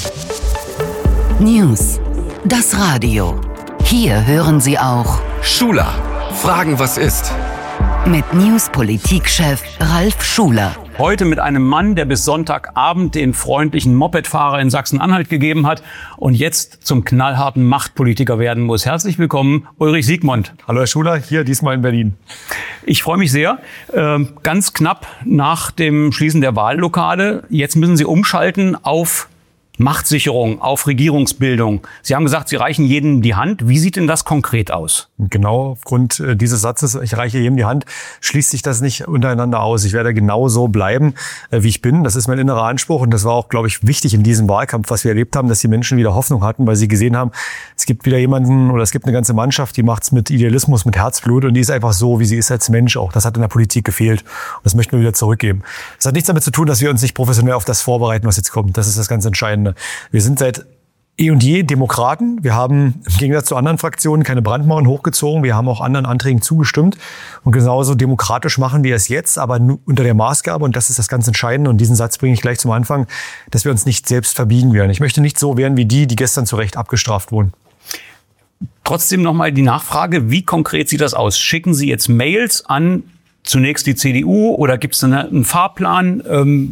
News. Das Radio. Hier hören Sie auch Schuler. Fragen, was ist? mit News-Politikchef Ralf Schuler. Heute mit einem Mann, der bis Sonntagabend den freundlichen Mopedfahrer in Sachsen-Anhalt gegeben hat und jetzt zum knallharten Machtpolitiker werden muss. Herzlich willkommen, Ulrich Siegmund. Hallo Herr Schuler, hier diesmal in Berlin. Ich freue mich sehr. Ganz knapp nach dem Schließen der Wahllokale. Jetzt müssen Sie umschalten auf Machtsicherung, auf Regierungsbildung. Sie haben gesagt, Sie reichen jedem die Hand. Wie sieht denn das konkret aus? Genau, aufgrund dieses Satzes, ich reiche jedem die Hand, schließt sich das nicht untereinander aus. Ich werde genau so bleiben, wie ich bin. Das ist mein innerer Anspruch und das war auch, glaube ich, wichtig in diesem Wahlkampf, was wir erlebt haben, dass die Menschen wieder Hoffnung hatten, weil sie gesehen haben, es gibt wieder jemanden oder es gibt eine ganze Mannschaft, die macht's mit Idealismus, mit Herzblut und die ist einfach so, wie sie ist als Mensch auch. Das hat in der Politik gefehlt und das möchten wir wieder zurückgeben. Das hat nichts damit zu tun, dass wir uns nicht professionell auf das vorbereiten, was jetzt kommt. Das ist das ganz Entscheidende. Wir sind seit eh und je Demokraten. Wir haben im Gegensatz zu anderen Fraktionen keine Brandmauern hochgezogen. Wir haben auch anderen Anträgen zugestimmt. Und genauso demokratisch machen wir es jetzt, aber unter der Maßgabe, und das ist das ganz Entscheidende, und diesen Satz bringe ich gleich zum Anfang, dass wir uns nicht selbst verbiegen werden. Ich möchte nicht so werden wie die gestern zu Recht abgestraft wurden. Trotzdem nochmal die Nachfrage, wie konkret sieht das aus? Schicken Sie jetzt Mails an zunächst die CDU oder gibt es einen Fahrplan?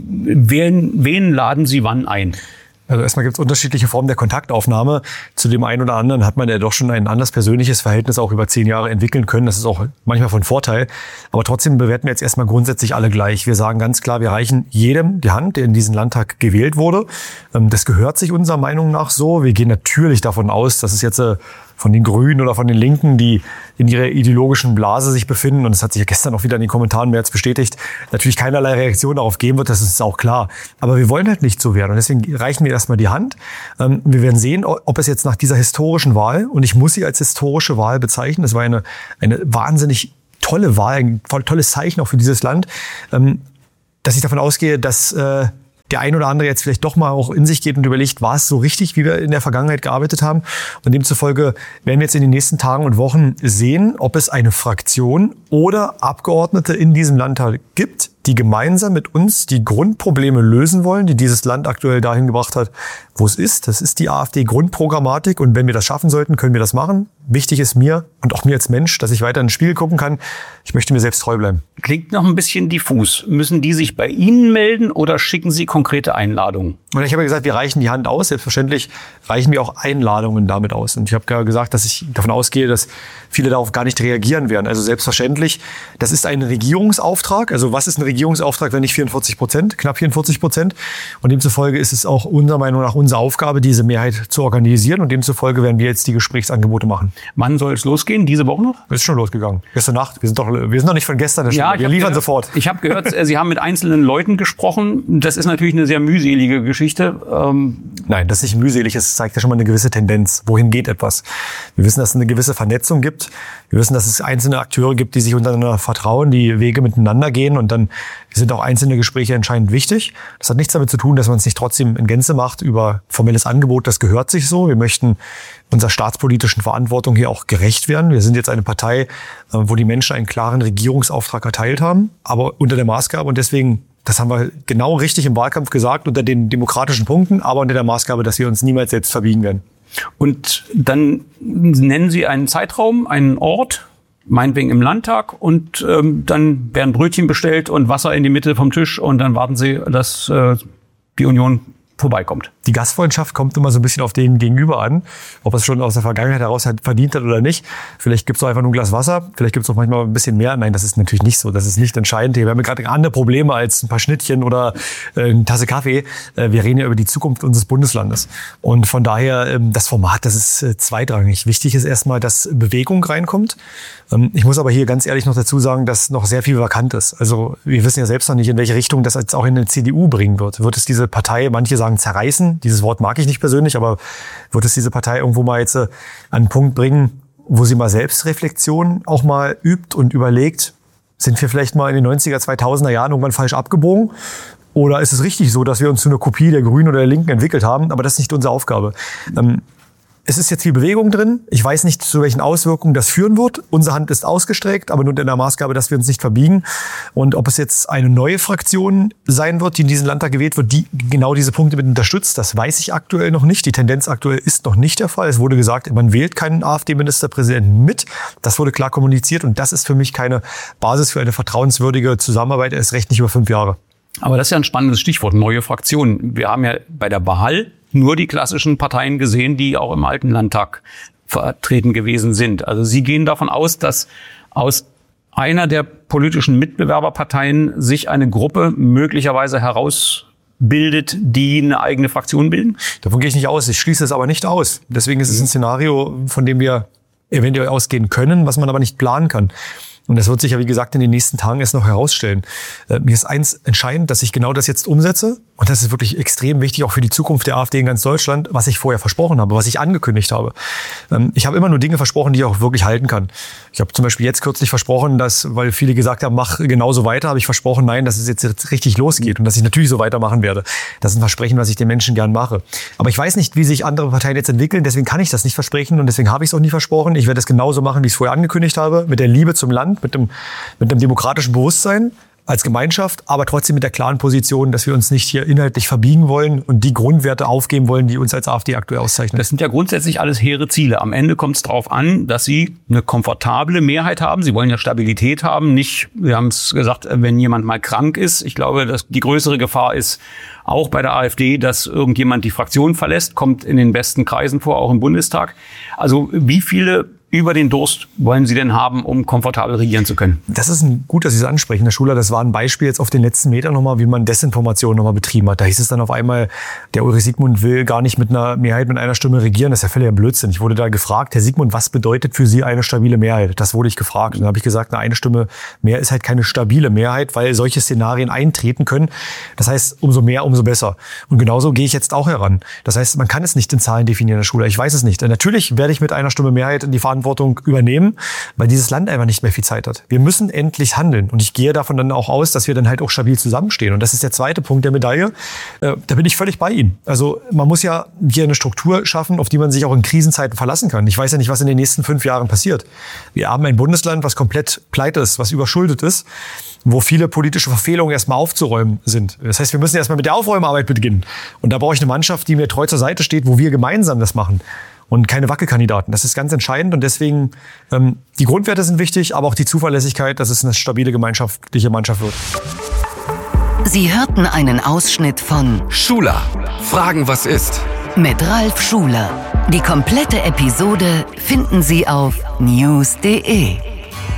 Wen laden Sie wann ein? Also erstmal gibt es unterschiedliche Formen der Kontaktaufnahme. Zu dem einen oder anderen hat man ja doch schon ein anderes persönliches Verhältnis auch über 10 Jahre entwickeln können. Das ist auch manchmal von Vorteil. Aber trotzdem bewerten wir jetzt erstmal grundsätzlich alle gleich. Wir sagen ganz klar, wir reichen jedem die Hand, der in diesen Landtag gewählt wurde. Das gehört sich unserer Meinung nach so. Wir gehen natürlich davon aus, dass es jetzt von den Grünen oder von den Linken, die in ihrer ideologischen Blase sich befinden, und das hat sich ja gestern auch wieder in den Kommentaren mehr als bestätigt, natürlich keinerlei Reaktion darauf geben wird, das ist auch klar. Aber wir wollen halt nicht so werden und deswegen reichen wir erstmal die Hand. Wir werden sehen, ob es jetzt nach dieser historischen Wahl, und ich muss sie als historische Wahl bezeichnen, das war eine wahnsinnig tolle Wahl, ein tolles Zeichen auch für dieses Land, dass ich davon ausgehe, dass der ein oder andere jetzt vielleicht doch mal auch in sich geht und überlegt, war es so richtig, wie wir in der Vergangenheit gearbeitet haben? Und demzufolge werden wir jetzt in den nächsten Tagen und Wochen sehen, ob es eine Fraktion oder Abgeordnete in diesem Landtag gibt, die gemeinsam mit uns die Grundprobleme lösen wollen, die dieses Land aktuell dahin gebracht hat, wo es ist. Das ist die AfD-Grundprogrammatik. Und wenn wir das schaffen sollten, können wir das machen. Wichtig ist mir und auch mir als Mensch, dass ich weiter in den Spiegel gucken kann. Ich möchte mir selbst treu bleiben. Klingt noch ein bisschen diffus. Müssen die sich bei Ihnen melden oder schicken Sie konkrete Einladungen? Und ich habe ja gesagt, wir reichen die Hand aus. Selbstverständlich reichen wir auch Einladungen damit aus. Und ich habe ja gesagt, dass ich davon ausgehe, dass viele darauf gar nicht reagieren werden. Also selbstverständlich, das ist ein Regierungsauftrag. Also was ist ein Regierungsauftrag, wenn nicht 44%, knapp 44%? Und demzufolge ist es auch unserer Meinung nach unsere Aufgabe, diese Mehrheit zu organisieren. Und demzufolge werden wir jetzt die Gesprächsangebote machen. Wann soll es losgehen? Diese Woche noch? Es ist schon losgegangen. Gestern Nacht. Wir sind noch nicht von gestern. Ja, wir liefern sofort. Ich habe gehört, Sie haben mit einzelnen Leuten gesprochen. Das ist natürlich eine sehr mühselige Geschichte. Nein, das ist nicht mühselig. Es zeigt ja schon mal eine gewisse Tendenz. Wohin geht etwas? Wir wissen, dass es eine gewisse Vernetzung gibt. Wir wissen, dass es einzelne Akteure gibt, die sich untereinander vertrauen, die Wege miteinander gehen. Und dann sind auch einzelne Gespräche entscheidend wichtig. Das hat nichts damit zu tun, dass man es nicht trotzdem in Gänze macht über formelles Angebot. Das gehört sich so. Wir möchten unserer staatspolitischen Verantwortung hier auch gerecht werden. Wir sind jetzt eine Partei, wo die Menschen einen klaren Regierungsauftrag erteilt haben, aber unter der Maßgabe. Und deswegen, das haben wir genau richtig im Wahlkampf gesagt, unter den demokratischen Punkten, aber unter der Maßgabe, dass wir uns niemals selbst verbiegen werden. Und dann nennen Sie einen Zeitraum, einen Ort, meinetwegen im Landtag, und dann werden Brötchen bestellt und Wasser in die Mitte vom Tisch und dann warten Sie, dass die Union vorbeikommt. Die Gastfreundschaft kommt immer so ein bisschen auf den Gegenüber an, ob es schon aus der Vergangenheit heraus verdient hat oder nicht. Vielleicht gibt es auch einfach nur ein Glas Wasser, vielleicht gibt es auch manchmal ein bisschen mehr. Nein, das ist natürlich nicht so, das ist nicht entscheidend. Wir haben gerade andere Probleme als ein paar Schnittchen oder eine Tasse Kaffee. Wir reden ja über die Zukunft unseres Bundeslandes. Und von daher, das Format, das ist zweitrangig. Wichtig ist erstmal, dass Bewegung reinkommt. Ich muss aber hier ganz ehrlich noch dazu sagen, dass noch sehr viel vakant ist. Also wir wissen ja selbst noch nicht, in welche Richtung das jetzt auch in eine CDU bringen wird. Wird es diese Partei, manche sagen zerreißen, dieses Wort mag ich nicht persönlich, aber wird es diese Partei irgendwo mal jetzt an einen Punkt bringen, wo sie mal Selbstreflexion auch mal übt und überlegt, sind wir vielleicht mal in den 90er, 2000er Jahren irgendwann falsch abgebogen? Oder ist es richtig so, dass wir uns zu einer Kopie der Grünen oder der Linken entwickelt haben? Aber das ist nicht unsere Aufgabe. es ist jetzt viel Bewegung drin. Ich weiß nicht, zu welchen Auswirkungen das führen wird. Unsere Hand ist ausgestreckt, aber nur in der Maßgabe, dass wir uns nicht verbiegen. Und ob es jetzt eine neue Fraktion sein wird, die in diesen Landtag gewählt wird, die genau diese Punkte mit unterstützt, das weiß ich aktuell noch nicht. Die Tendenz aktuell ist noch nicht der Fall. Es wurde gesagt, man wählt keinen AfD-Ministerpräsidenten mit. Das wurde klar kommuniziert und das ist für mich keine Basis für eine vertrauenswürdige Zusammenarbeit, erst recht nicht über 5 Jahre. Aber das ist ja ein spannendes Stichwort, neue Fraktionen. Wir haben ja bei der Wahl nur die klassischen Parteien gesehen, die auch im alten Landtag vertreten gewesen sind. Also Sie gehen davon aus, dass aus einer der politischen Mitbewerberparteien sich eine Gruppe möglicherweise herausbildet, die eine eigene Fraktion bilden? Davon gehe ich nicht aus. Ich schließe es aber nicht aus. Deswegen ist es ein Szenario, von dem wir eventuell ausgehen können, was man aber nicht planen kann. Und das wird sich ja, wie gesagt, in den nächsten Tagen erst noch herausstellen. Mir ist eins entscheidend, dass ich genau das jetzt umsetze. Und das ist wirklich extrem wichtig, auch für die Zukunft der AfD in ganz Deutschland, was ich vorher versprochen habe, was ich angekündigt habe. Ich habe immer nur Dinge versprochen, die ich auch wirklich halten kann. Ich habe zum Beispiel jetzt kürzlich versprochen, dass, weil viele gesagt haben, mach genauso weiter, habe ich versprochen, nein, dass es jetzt richtig losgeht und dass ich natürlich so weitermachen werde. Das ist ein Versprechen, was ich den Menschen gern mache. Aber ich weiß nicht, wie sich andere Parteien jetzt entwickeln, deswegen kann ich das nicht versprechen und deswegen habe ich es auch nie versprochen. Ich werde es genauso machen, wie ich es vorher angekündigt habe, mit der Liebe zum Land, mit dem demokratischen Bewusstsein als Gemeinschaft, aber trotzdem mit der klaren Position, dass wir uns nicht hier inhaltlich verbiegen wollen und die Grundwerte aufgeben wollen, die uns als AfD aktuell auszeichnen. Das sind ja grundsätzlich alles hehre Ziele. Am Ende kommt es darauf an, dass Sie eine komfortable Mehrheit haben. Sie wollen ja Stabilität haben. Nicht, wir haben es gesagt, wenn jemand mal krank ist. Ich glaube, dass die größere Gefahr ist auch bei der AfD, dass irgendjemand die Fraktion verlässt, kommt in den besten Kreisen vor, auch im Bundestag. Also wie viele über den Durst wollen Sie denn haben, um komfortabel regieren zu können? Das ist gut, dass Sie es ansprechen, Herr Schuler. Das war ein Beispiel jetzt auf den letzten Metern nochmal, wie man Desinformation nochmal betrieben hat. Da hieß es dann auf einmal, der Ulrich Siegmund will gar nicht mit einer Mehrheit mit einer Stimme regieren. Das ist ja völliger Blödsinn. Ich wurde da gefragt, Herr Siegmund, was bedeutet für Sie eine stabile Mehrheit? Das wurde ich gefragt. Und dann habe ich gesagt, eine Stimme mehr ist halt keine stabile Mehrheit, weil solche Szenarien eintreten können. Das heißt, umso mehr, umso besser. Und genauso gehe ich jetzt auch heran. Das heißt, man kann es nicht in Zahlen definieren, Herr Schuler. Ich weiß es nicht. Natürlich werde ich mit einer Stimme Mehrheit in die Verantwortung übernehmen, weil dieses Land einfach nicht mehr viel Zeit hat. Wir müssen endlich handeln und ich gehe davon dann auch aus, dass wir dann halt auch stabil zusammenstehen und das ist der zweite Punkt der Medaille. Da bin ich völlig bei Ihnen. Also man muss ja hier eine Struktur schaffen, auf die man sich auch in Krisenzeiten verlassen kann. Ich weiß ja nicht, was in den nächsten 5 Jahren passiert. Wir haben ein Bundesland, was komplett pleite ist, was überschuldet ist, wo viele politische Verfehlungen erstmal aufzuräumen sind. Das heißt, wir müssen erstmal mit der Aufräumarbeit beginnen und da brauche ich eine Mannschaft, die mir treu zur Seite steht, wo wir gemeinsam das machen. Und keine Wackelkandidaten. Das ist ganz entscheidend und deswegen, die Grundwerte sind wichtig, aber auch die Zuverlässigkeit, dass es eine stabile gemeinschaftliche Mannschaft wird. Sie hörten einen Ausschnitt von Schuler, Fragen was ist? Mit Ralf Schuler. Die komplette Episode finden Sie auf news.de.